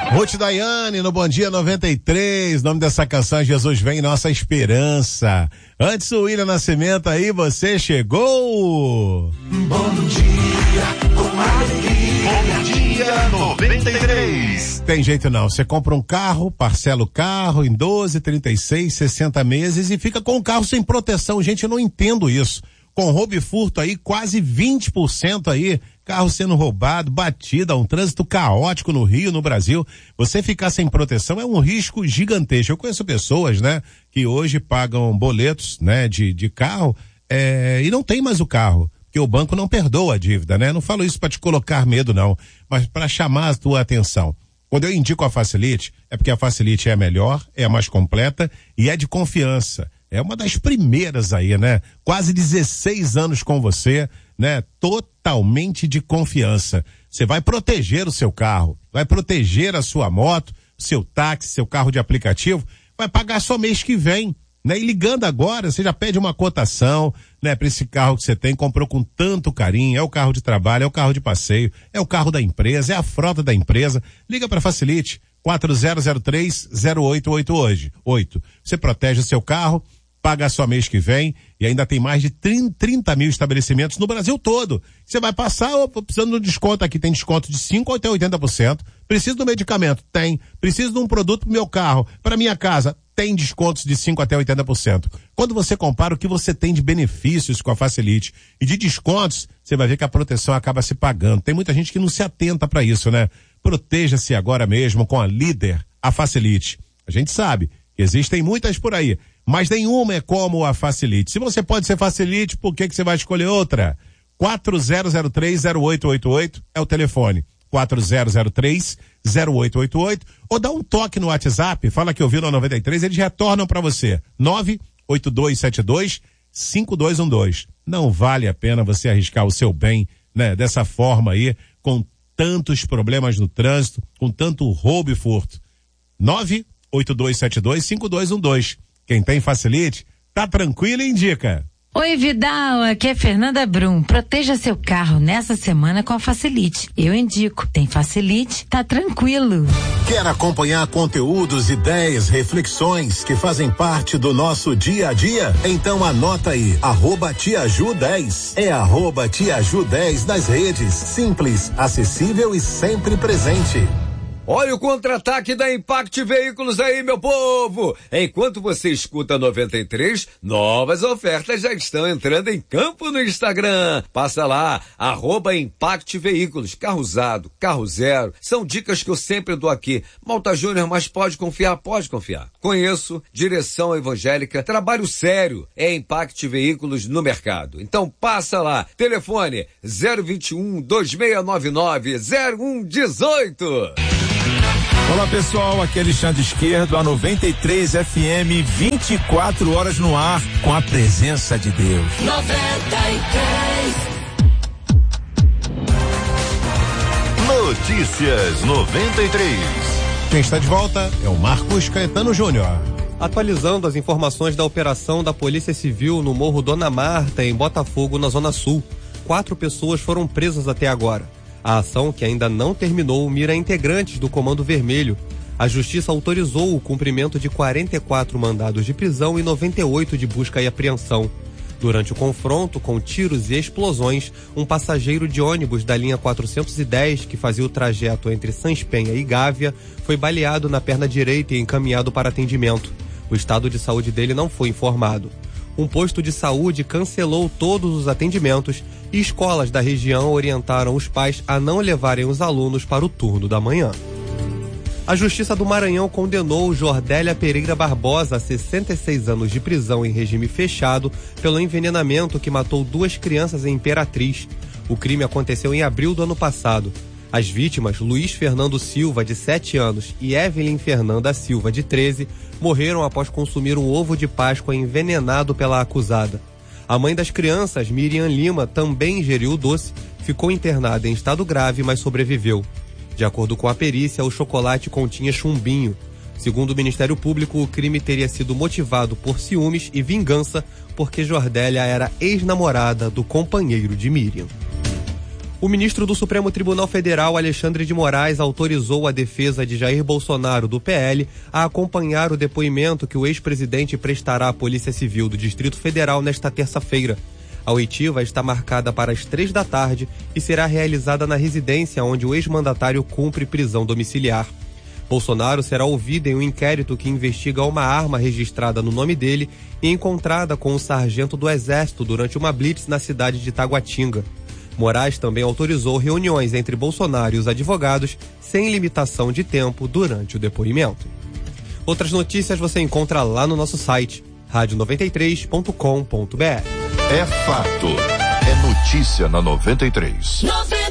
Ruth Daiane no Bom Dia 93, nome dessa canção Jesus Vem Nossa Esperança. Antes o William Nascimento aí, você chegou. Bom dia com alegria. Bom Dia 93. Tem jeito não, você compra um carro, parcela o carro em 12, 36, 60 meses e fica com o carro sem proteção. Gente, eu não entendo isso. Com roubo e furto aí, quase 20% aí, carro sendo roubado, batida, um trânsito caótico no Rio, no Brasil. Você ficar sem proteção é um risco gigantesco. Eu conheço pessoas, né, que hoje pagam boletos, né, de carro, e não tem mais o carro, porque o banco não perdoa a dívida, né? Não falo isso para te colocar medo não, mas para chamar a tua atenção. Quando eu indico a Facilite, é porque a Facilite é a melhor, é a mais completa e é de confiança. É uma das primeiras aí, né? Quase 16 anos com você, né? Totalmente de confiança. Você vai proteger o seu carro, vai proteger a sua moto, seu táxi, seu carro de aplicativo, vai pagar só mês que vem, né? E ligando agora, você já pede uma cotação, né? Para esse carro que você tem, comprou com tanto carinho, é o carro de trabalho, é o carro de passeio, é o carro da empresa, é a frota da empresa. Liga para Facilite, 4003-0888. Você protege o seu carro, paga só mês que vem e ainda tem mais de 30 mil estabelecimentos no Brasil todo. Você vai passar, precisando de um desconto aqui, tem desconto de 5% até 80%. Preciso do medicamento? Tem. Preciso de um produto pro meu carro, para minha casa? Tem descontos de 5% até 80%. Quando você compara o que você tem de benefícios com a Facilite e de descontos, você vai ver que a proteção acaba se pagando. Tem muita gente que não se atenta para isso, né? Proteja-se agora mesmo com a líder, a Facilite. A gente sabe que existem muitas por aí, mas nenhuma é como a Facilite. Se você pode ser Facilite, por que você vai escolher outra? 4003-0888 é o telefone. 4003-0888 ou dá um toque no WhatsApp, fala que ouviu no 93, eles retornam para você. 98272-5212. Não vale a pena você arriscar o seu bem, né? Dessa forma aí, com tantos problemas no trânsito, com tanto roubo e furto. 98272-5212. Quem tem Facilite, tá tranquilo e indica. Oi, Vidal, aqui é Fernanda Brum. Proteja seu carro nessa semana com a Facilite. Eu indico. Tem Facilite, tá tranquilo. Quer acompanhar conteúdos, ideias, reflexões que fazem parte do nosso dia a dia? Então anota aí, @TeaJu10. É @TeaJu10 nas redes. Simples, acessível e sempre presente. Olha o contra-ataque da Impact Veículos aí, meu povo! Enquanto você escuta 93, novas ofertas já estão entrando em campo no Instagram. Passa lá, @Impact Veículos. Carro usado, carro zero. São dicas que eu sempre dou aqui. Malta Júnior, mas pode confiar, pode confiar. Conheço, direção evangélica, trabalho sério. É Impact Veículos no mercado. Então passa lá. Telefone 021-2699-0118. Olá pessoal, aqui é Alexandre Esquerdo, a 93 FM, 24 horas no ar, com a presença de Deus. 93. Notícias 93. Quem está de volta é o Marcos Caetano Júnior. Atualizando as informações da operação da Polícia Civil no Morro Dona Marta, em Botafogo, na Zona Sul. 4 pessoas foram presas até agora. A ação, que ainda não terminou, mira integrantes do Comando Vermelho. A Justiça autorizou o cumprimento de 44 mandados de prisão e 98 de busca e apreensão. Durante o confronto, com tiros e explosões, um passageiro de ônibus da linha 410, que fazia o trajeto entre Sanspenha e Gávea, foi baleado na perna direita e encaminhado para atendimento. O estado de saúde dele não foi informado. Um posto de saúde cancelou todos os atendimentos e escolas da região orientaram os pais a não levarem os alunos para o turno da manhã. A Justiça do Maranhão condenou Jordélia Pereira Barbosa a 66 anos de prisão em regime fechado pelo envenenamento que matou 2 crianças em Imperatriz. O crime aconteceu em abril do ano passado. As vítimas, Luiz Fernando Silva, de 7 anos, e Evelyn Fernanda Silva, de 13, morreram após consumir um ovo de Páscoa envenenado pela acusada. A mãe das crianças, Miriam Lima, também ingeriu o doce, ficou internada em estado grave, mas sobreviveu. De acordo com a perícia, o chocolate continha chumbinho. Segundo o Ministério Público, o crime teria sido motivado por ciúmes e vingança, porque Jordélia era ex-namorada do companheiro de Miriam. O ministro do Supremo Tribunal Federal, Alexandre de Moraes, autorizou a defesa de Jair Bolsonaro, do PL, a acompanhar o depoimento que o ex-presidente prestará à Polícia Civil do Distrito Federal nesta terça-feira. A oitiva está marcada para as 3 da tarde e será realizada na residência onde o ex-mandatário cumpre prisão domiciliar. Bolsonaro será ouvido em um inquérito que investiga uma arma registrada no nome dele e encontrada com um sargento do Exército durante uma blitz na cidade de Taguatinga. Moraes também autorizou reuniões entre Bolsonaro e os advogados sem limitação de tempo durante o depoimento. Outras notícias você encontra lá no nosso site, radio93.com.br. É fato. É notícia na 93.